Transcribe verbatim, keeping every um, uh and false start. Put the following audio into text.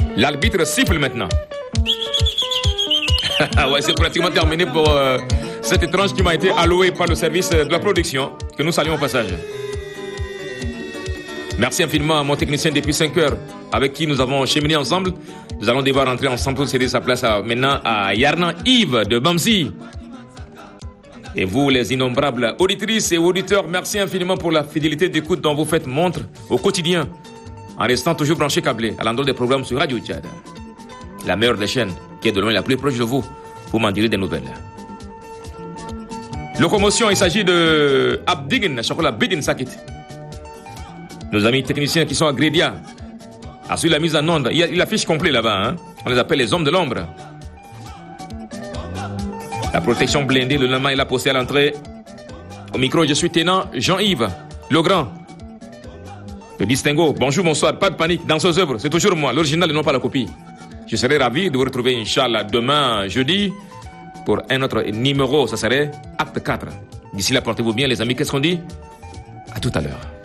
L'arbitre siffle maintenant. Ouais, c'est pratiquement terminé pour euh, cette étrange qui m'a été allouée par le service de la production, que nous saluons au passage. Merci infiniment à mon technicien depuis cinq heures, avec qui nous avons cheminé ensemble. Nous allons devoir rentrer ensemble pour céder sa place à, maintenant à Yarnan Yves de Bamsi. Et vous, les innombrables auditrices et auditeurs, merci infiniment pour la fidélité d'écoute dont vous faites montre au quotidien, en restant toujours branchés câblés à l'endroit des programmes sur Radio Tchad. La meilleure des chaînes, qui est de loin la plus proche de vous, pour m'en dire des nouvelles. Locomotion, il s'agit de Abdigin, Chocolat Bidin Sakit. Nos amis techniciens qui sont à Grédia, assurent la mise en onde. Il y a l'affiche complète là-bas, hein. On les appelle les hommes de l'ombre. La protection blindée, le lendemain, il a posté à l'entrée. Au micro, je suis Ténant Jean-Yves Legrand. Le distinguo, bonjour, bonsoir, pas de panique. Dans ces œuvres, c'est toujours moi, l'original et non pas la copie. Je serai ravi de vous retrouver, Inch'Allah, demain, jeudi, pour un autre numéro. Ça serait Acte quatre. D'ici là, portez-vous bien, les amis. Qu'est-ce qu'on dit? À tout à l'heure.